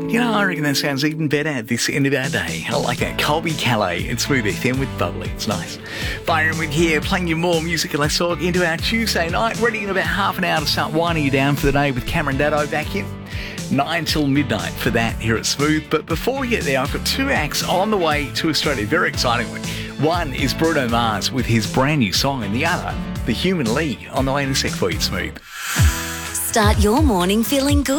I reckon that sounds even better at this end of our day. I like that. Colby Calais and Smooth FM with Bubbly. It's nice. Byron with here, playing you more music and less talk into our Tuesday night. Ready in about half an hour to start winding you down for the day with Cameron Daddo back in. 9 till midnight for that here at Smooth. But before we get there, I've got two acts on the way to Australia. Very excitingly. One is Bruno Mars with his brand new song, and the other, The Human League, on the way in a sec for you, Smooth. Start your morning feeling good.